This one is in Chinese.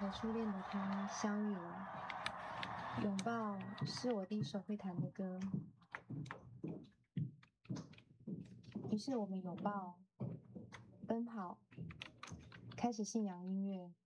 和初恋的他相遇了。拥抱是我第一首会弹的歌，于是我们拥抱、奔跑，开始信仰音乐。